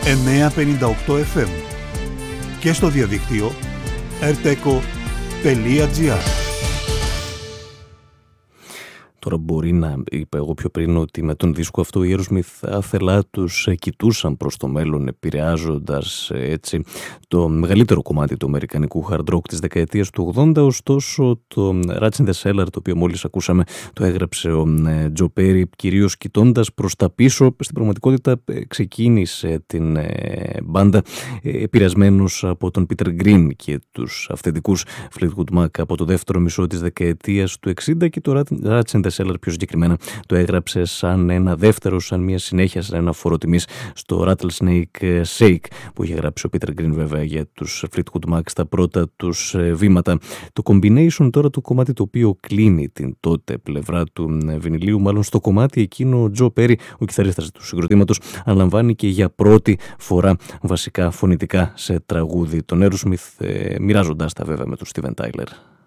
958 FM και στο διαδίκτυο rteco.gr. Τώρα μπορεί να, είπα εγώ πιο πριν, ότι με τον δίσκο αυτό οι Aerosmith άθελά τους κοιτούσαν προς το μέλλον, επηρεάζοντας έτσι το μεγαλύτερο κομμάτι του αμερικανικού hard rock της δεκαετίας του 80. Ωστόσο το Rats in the Cellar, το οποίο μόλις ακούσαμε, το έγραψε ο Τζο Πέρι κυρίως κοιτώντας προς τα πίσω. Στην πραγματικότητα ξεκίνησε την μπάντα επηρεασμένος από τον Peter Green και τους αυθεντικούς Fleetwood Mac από το δεύτερο μισό της δεκαετίας του 60, και το Rats in the Cellar πιο συγκεκριμένα το έγραψε σαν ένα δεύτερο, σαν μια συνέχεια, σαν ένα φόρο τιμής στο Rattlesnake Shake που είχε γράψει ο Peter Green βέβαια για τους Fleetwood Mac στα πρώτα τους βήματα. Το combination τώρα, το κομμάτι το οποίο κλείνει την τότε πλευρά του βινιλίου, μάλλον στο κομμάτι εκείνο ο Τζο Πέρι, ο κιθαρίστας του συγκροτήματος, αναλαμβάνει και για πρώτη φορά βασικά φωνητικά σε τραγούδι τον Aerosmith, μοιράζοντάς τα βέβαια με τον Steven Tyler.